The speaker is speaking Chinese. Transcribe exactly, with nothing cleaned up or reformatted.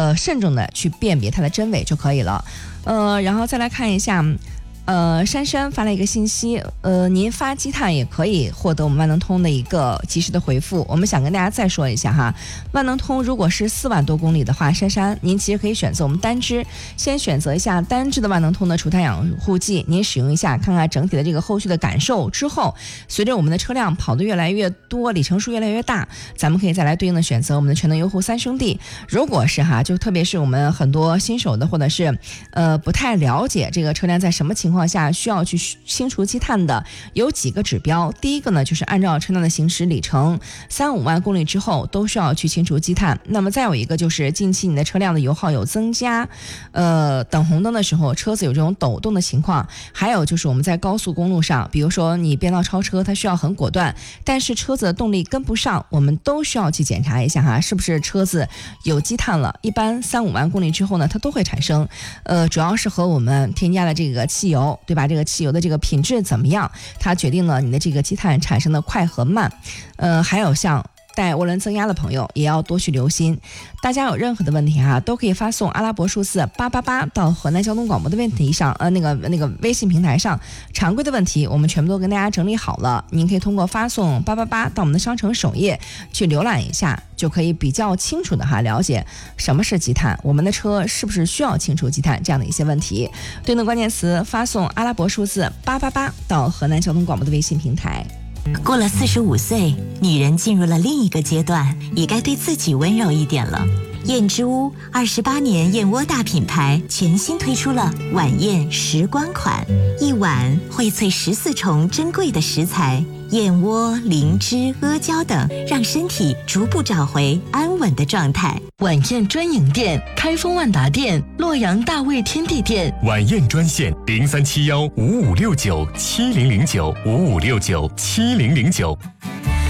呃慎重的去辨别它的真伪就可以了。呃，然后再来看一下。呃，珊珊发了一个信息，呃，您发积碳也可以获得我们万能通的一个及时的回复。我们想跟大家再说一下哈，万能通如果是四万多公里的话，珊珊您其实可以选择我们单支，先选择一下单支的万能通的除碳养护剂，您使用一下，看看整体的这个后续的感受之后，随着我们的车辆跑得越来越多，里程数越来越大，咱们可以再来对应的选择我们的全能优护三兄弟。如果是哈，就特别是我们很多新手的，或者是呃不太了解这个车辆在什么情况下需要去清除积碳的，有几个指标。第一个呢，就是按照车辆的行驶里程，三五万公里之后都需要去清除积碳。那么再有一个就是近期你的车辆的油耗有增加，呃，等红灯的时候车子有这种抖动的情况，还有就是我们在高速公路上，比如说你变道超车，它需要很果断，但是车子的动力跟不上，我们都需要去检查一下哈，是不是车子有积碳了。一般三五万公里之后呢，它都会产生，呃，主要是和我们添加的这个汽油，对吧？这个汽油的这个品质怎么样，它决定了你的这个积碳产生的快和慢。呃，还有像带涡轮增压的朋友也要多去留心。大家有任何的问题哈，都可以发送阿拉伯数字八八八到河南交通广播的问题上，呃，那个那个微信平台上，常规的问题我们全部都跟大家整理好了，您可以通过发送八八八到我们的商城首页去浏览一下，就可以比较清楚的哈了解什么是积碳，我们的车是不是需要清除积碳这样的一些问题。对应的关键词发送阿拉伯数字八八八到河南交通广播的微信平台。 过了四十五岁，女人进入了另一个阶段，也该对自己温柔一点了。燕之屋二十八年燕窝大品牌全新推出了晚宴时光款，一碗荟萃十四重珍贵的食材，燕窝、灵芝、阿胶等，让身体逐步找回安稳的状态。 晚宴专营店：开封万达店、洛阳大卫天地店。 晚宴专线：零三七幺五五六九七零零九五五六九七零零九。